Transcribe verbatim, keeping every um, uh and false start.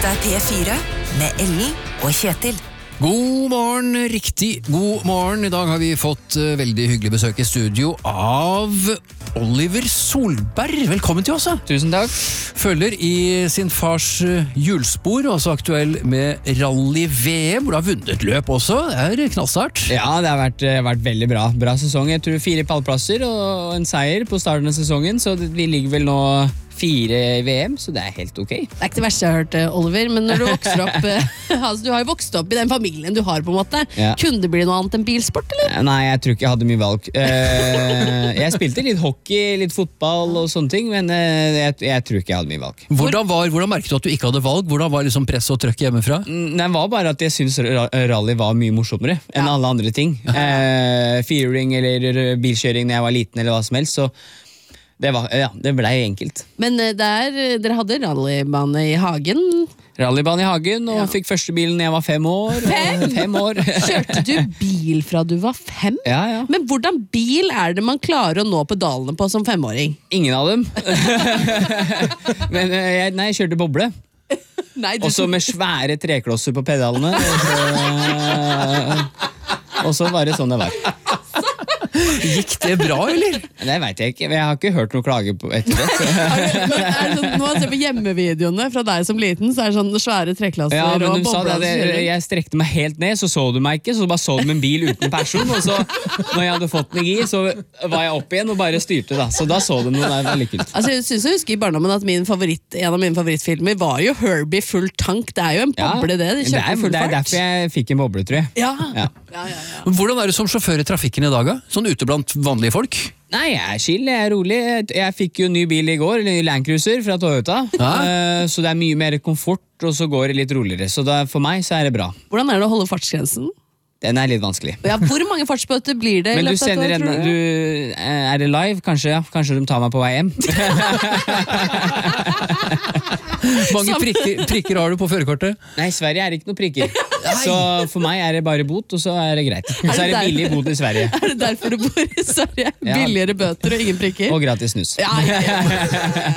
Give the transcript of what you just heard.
Dette er P fire med Ellen og Kjetil. God morgen, riktig god morgen. I dag har vi fått uh, veldig hyggelig besøk i studio av Oliver Solberg. Velkommen til oss. Da. Tusen takk. Følger i sin fars uh, hjulspor, også aktuell med rally-V M, hvor du har vunnet løp også. Det er knallstart. Ja, det har vært, vært veldig bra. Bra sesong. Jeg tror fire pallplasser og en seier på starten av sesongen, så vi ligger vel nå fire i V M, så det er helt ok. Det er ikke det verste jeg har hørt, Oliver, men når du vokser opp altså, du har jo vokst opp i den familien du har på en måte. Ja. Kunne det bli noe annet enn bilsport, eller? Nei, jeg tror ikke jeg hadde mye valg. Uh, jeg spilte litt hockey, litt fotball og sånne ting, men uh, jeg, jeg tror ikke jeg hadde mye valg. Hvordan, var, hvordan merket du at du ikke hadde valg? Hvordan var liksom press og trøkk hjemmefra? Det var bare at jeg synes rally var mye morsommere enn Ja. alle andre ting. Uh, Firehjuling eller bilkjøring når jeg var liten eller hva som helst, så det, var, ja, det ble enkelt. Men uh, der, dere hadde rallybane i hagen. Rallybane i hagen, og Ja. fikk første bilen når jeg var fem år. Fem? fem år. Kjørte du bil fra du var fem? Ja, ja. Men hvordan bil er det man klarer å nå pedalene på som femåring? Ingen av dem. Men eh, jeg, nei, jeg kjørte boble. Nei, du Også med svære treklosser på pedalene. Og så, og så var det sånn det var. Gikk det bra, eller? Det vet jeg ikke. Jeg har ikke hørt noe klage på etter det. Så. Er det, men er det sånn, når man ser på hjemmevideoene fra deg som liten, så er det sånn svære treklasser Ja, men og hun sa det, bobler. det, Jeg strekte meg helt ned, så så du meg ikke. Så bare så du med en bil uten person. Og så, når jeg hadde fått den i gir, så var jeg opp igjen og bare styrte. Da. Så da så du noe der veldig kult. Altså, jeg synes jeg husker i barndommen at min favoritt, en av mine favorittfilmer var jo Herbie full tank. Det er jo en boble, det. De det, kjørte er, full det er fart. derfor jeg fikk en boble, tror jeg. Ja. Ja. Ja, ja, ja. Hvordan er du som sjåfør i trafikken i dag? Da? Sånn ute blant vanlige folk? Nei, jeg er chill, jeg er rolig. Jeg fikk jo en ny bil i går, en ny Land Cruiser fra Toyota. Ja. Eh, Så det er mye mer komfort, og så går det litt roligere. Så da, for meg så er det bra. Hvordan er det å holde fartsgrensen? Den er litt vanskelig. Ja, hvor mange fartsbøter blir det? i Men du løpet av et sender år, en, tror du, eh, er det live? Kanskje, ja. Kanskje de tar meg på vei hjem? Mange prikker, prikker har du på førerkortet? Nei, i Sverige er det ikke noe prikker. Så for meg er det bare bot, og så er det greit. Så er det der- billig bot i Sverige. Er det derfor du bor i Sverige? Ja. Billigere bøter og ingen prikker? Og gratis snus. Ja, ja, ja.